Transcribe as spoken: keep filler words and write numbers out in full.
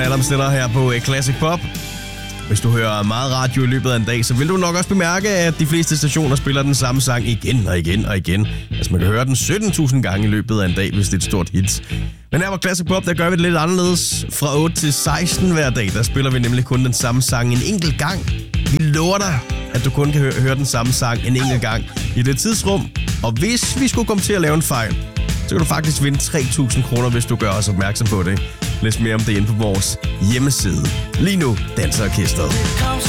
Adams stiller her på Classic Pop. Hvis du hører meget radio i løbet af en dag, så vil du nok også bemærke, at de fleste stationer spiller den samme sang igen og igen og igen. Altså man kan høre den sytten tusind gange i løbet af en dag, hvis det er et stort hit. Men her på Classic Pop, der gør vi det lidt anderledes. Fra otte til seksten hver dag, der spiller vi nemlig kun den samme sang en enkelt gang. Vi lover dig, at du kun kan høre, høre den samme sang en enkelt gang i det tidsrum. Og hvis vi skulle komme til at lave en fejl, så kan du faktisk vinde tre tusind kroner, hvis du gør os opmærksom på det. Læs mere om det inde på vores hjemmeside. Lige nu danser orkestret.